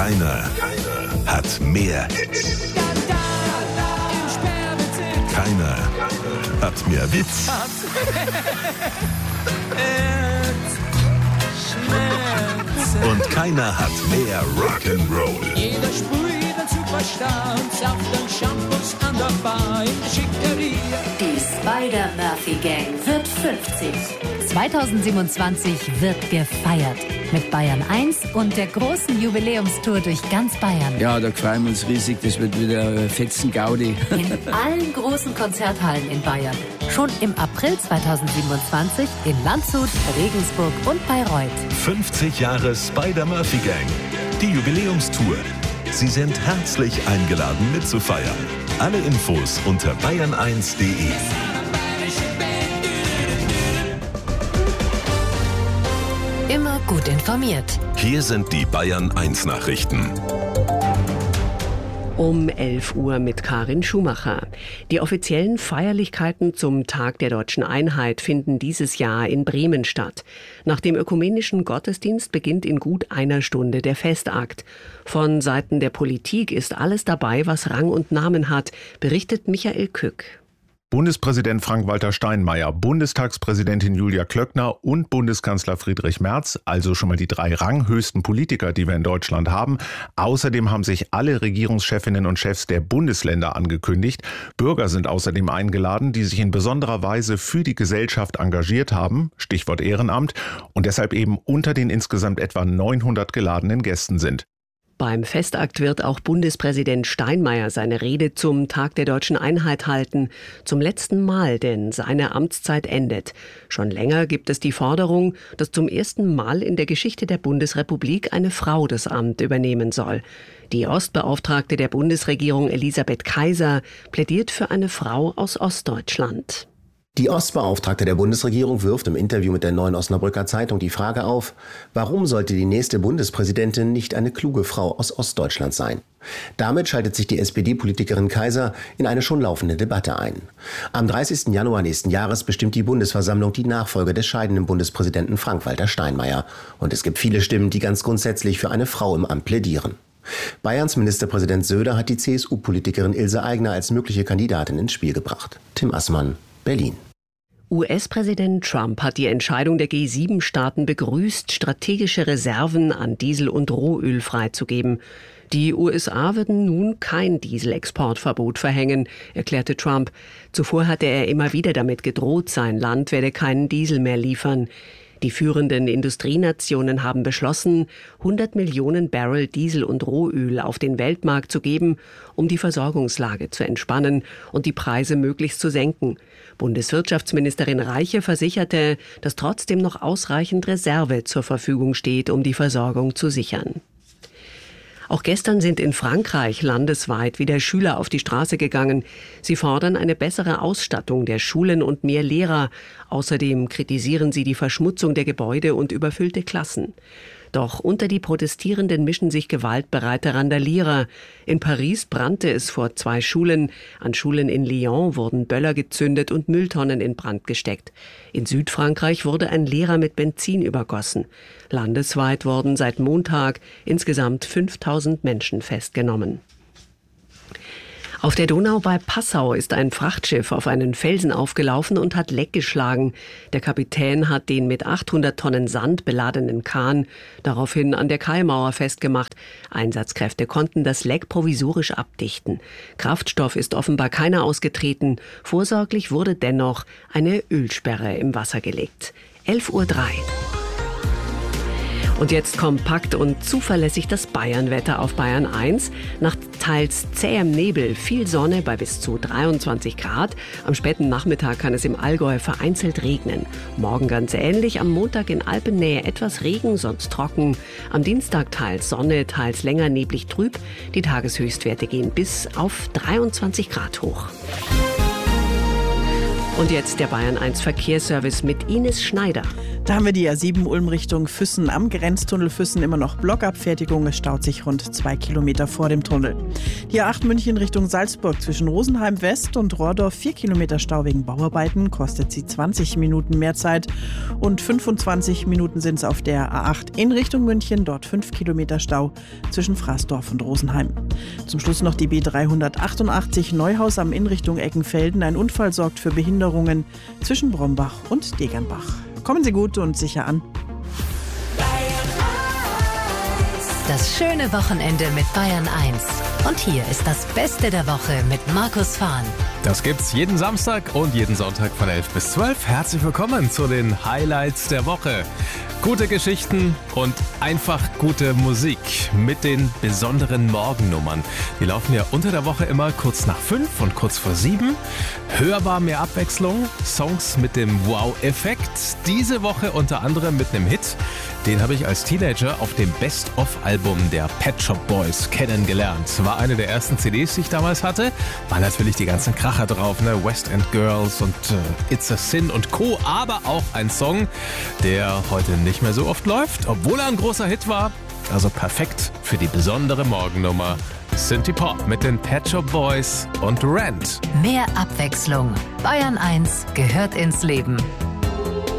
Keiner hat mehr Hits. Keiner hat mehr Witz. Und keiner hat mehr Rock'n'Roll. Jeder sprüht einen Superstar und sauft den Shampoos an der Bar in der Schickeria. Die Spider-Murphy Gang wird 50. 2027 wird gefeiert. Mit Bayern 1 und der großen Jubiläumstour durch ganz Bayern. Ja, da freuen wir uns riesig. Das wird wieder fetzen Gaudi. In allen großen Konzerthallen in Bayern. Schon im April 2027 in Landshut, Regensburg und Bayreuth. 50 Jahre Spider-Murphy Gang. Die Jubiläumstour. Sie sind herzlich eingeladen mitzufeiern. Alle Infos unter bayern1.de. Immer gut informiert. Hier sind die Bayern 1 Nachrichten. Um 11 Uhr mit Karin Schumacher. Die offiziellen Feierlichkeiten zum Tag der Deutschen Einheit finden dieses Jahr in Bremen statt. Nach dem ökumenischen Gottesdienst beginnt in gut einer Stunde der Festakt. Von Seiten der Politik ist alles dabei, was Rang und Namen hat, berichtet Michael Kück. Bundespräsident Frank-Walter Steinmeier, Bundestagspräsidentin Julia Klöckner und Bundeskanzler Friedrich Merz, also schon mal die 3 ranghöchsten Politiker, die wir in Deutschland haben. Außerdem haben sich alle Regierungschefinnen und Chefs der Bundesländer angekündigt. Bürger sind außerdem eingeladen, die sich in besonderer Weise für die Gesellschaft engagiert haben, Stichwort Ehrenamt, und deshalb eben unter den insgesamt etwa 900 geladenen Gästen sind. Beim Festakt wird auch Bundespräsident Steinmeier seine Rede zum Tag der Deutschen Einheit halten. Zum letzten Mal, denn seine Amtszeit endet. Schon länger gibt es die Forderung, dass zum ersten Mal in der Geschichte der Bundesrepublik eine Frau das Amt übernehmen soll. Die Ostbeauftragte der Bundesregierung Elisabeth Kaiser plädiert für eine Frau aus Ostdeutschland. Die Ostbeauftragte der Bundesregierung wirft im Interview mit der Neuen Osnabrücker Zeitung die Frage auf, warum sollte die nächste Bundespräsidentin nicht eine kluge Frau aus Ostdeutschland sein? Damit schaltet sich die SPD-Politikerin Kaiser in eine schon laufende Debatte ein. Am 30. Januar nächsten Jahres bestimmt die Bundesversammlung die Nachfolge des scheidenden Bundespräsidenten Frank-Walter Steinmeier. Und es gibt viele Stimmen, die ganz grundsätzlich für eine Frau im Amt plädieren. Bayerns Ministerpräsident Söder hat die CSU-Politikerin Ilse Aigner als mögliche Kandidatin ins Spiel gebracht. Tim Assmann, Berlin. US-Präsident Trump hat die Entscheidung der G7-Staaten begrüßt, strategische Reserven an Diesel und Rohöl freizugeben. Die USA würden nun kein Dieselexportverbot verhängen, erklärte Trump. Zuvor hatte er immer wieder damit gedroht, sein Land werde keinen Diesel mehr liefern. Die führenden Industrienationen haben beschlossen, 100 Millionen Barrel Diesel und Rohöl auf den Weltmarkt zu geben, um die Versorgungslage zu entspannen und die Preise möglichst zu senken. Bundeswirtschaftsministerin Reiche versicherte, dass trotzdem noch ausreichend Reserve zur Verfügung steht, um die Versorgung zu sichern. Auch gestern sind in Frankreich landesweit wieder Schüler auf die Straße gegangen. Sie fordern eine bessere Ausstattung der Schulen und mehr Lehrer. Außerdem kritisieren sie die Verschmutzung der Gebäude und überfüllte Klassen. Doch unter die Protestierenden mischen sich gewaltbereite Randalierer. In Paris brannte es vor 2 Schulen. An Schulen in Lyon wurden Böller gezündet und Mülltonnen in Brand gesteckt. In Südfrankreich wurde ein Lehrer mit Benzin übergossen. Landesweit wurden seit Montag insgesamt 5000 Menschen festgenommen. Auf der Donau bei Passau ist ein Frachtschiff auf einen Felsen aufgelaufen und hat Leck geschlagen. Der Kapitän hat den mit 800 Tonnen Sand beladenen Kahn daraufhin an der Kaimauer festgemacht. Einsatzkräfte konnten das Leck provisorisch abdichten. Kraftstoff ist offenbar keiner ausgetreten. Vorsorglich wurde dennoch eine Ölsperre im Wasser gelegt. 11:03 Uhr. Und jetzt kompakt und zuverlässig das Bayernwetter auf Bayern 1. Nach teils zähem Nebel, viel Sonne bei bis zu 23 Grad. Am späten Nachmittag kann es im Allgäu vereinzelt regnen. Morgen ganz ähnlich, am Montag in Alpennähe etwas Regen, sonst trocken. Am Dienstag teils Sonne, teils länger neblig trüb. Die Tageshöchstwerte gehen bis auf 23 Grad hoch. Und jetzt der Bayern 1 Verkehrsservice mit Ines Schneider. Da haben wir die A7 Ulm Richtung Füssen am Grenztunnel Füssen immer noch Blockabfertigung. Es staut sich rund 2 Kilometer vor dem Tunnel. Die A8 München Richtung Salzburg zwischen Rosenheim West und Rohrdorf 4 Kilometer Stau wegen Bauarbeiten. Kostet sie 20 Minuten mehr Zeit. Und 25 Minuten sind es auf der A8 in Richtung München. Dort 5 Kilometer Stau zwischen Fraßdorf und Rosenheim. Zum Schluss noch die B388 Neuhaus am Inn Richtung Eckenfelden. Ein Unfall sorgt für Behinderungen zwischen Brombach und Degernbach. Kommen Sie gut und sicher an. Das schöne Wochenende mit Bayern 1. Und hier ist das Beste der Woche mit Markus Fahn. Das gibt's jeden Samstag und jeden Sonntag von 11 bis 12. Herzlich willkommen zu den Highlights der Woche. Gute Geschichten und einfach gute Musik mit den besonderen Morgennummern. Die laufen ja unter der Woche immer kurz nach 5 und kurz vor 7. Hörbar mehr Abwechslung, Songs mit dem Wow-Effekt. Diese Woche unter anderem mit einem Hit. Den habe ich als Teenager auf dem Best-of-Album der Pet Shop Boys kennengelernt. War eine der ersten CDs, die ich damals hatte. War natürlich die ganzen Kracher drauf, ne? West End Girls und It's a Sin und Co. Aber auch ein Song, der heute nicht mehr so oft läuft, obwohl er ein großer Hit war. Also perfekt für die besondere Morgennummer. Synthie Pop mit den Pet Shop Boys und Rent. Mehr Abwechslung. Bayern 1 gehört ins Leben.